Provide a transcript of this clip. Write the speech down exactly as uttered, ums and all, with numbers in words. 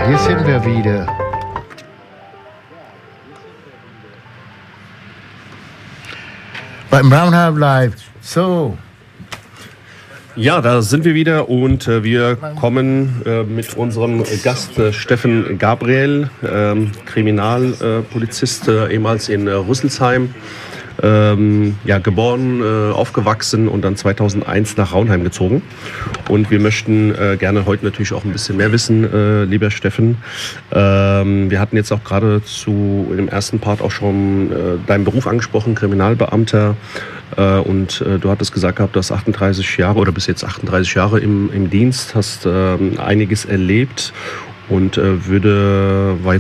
hier sind wir wieder. Beim Brownhub Live. So. Ja, da sind wir wieder und äh, wir kommen äh, mit unserem Gast äh, Steffen Gabriel, ähm, Kriminalpolizist, äh, ehemals in äh, Rüsselsheim. Ähm, ja, geboren, äh, aufgewachsen und dann zweitausendeins nach Raunheim gezogen. Und wir möchten äh, gerne heute natürlich auch ein bisschen mehr wissen, äh, lieber Steffen. Ähm, wir hatten jetzt auch gerade zu im ersten Part auch schon äh, deinen Beruf angesprochen, Kriminalbeamter. Äh, und äh, du hattest gesagt gehabt, du hast achtunddreißig Jahre oder bis jetzt achtunddreißig Jahre im, im Dienst, hast äh, einiges erlebt. Und äh, würde, war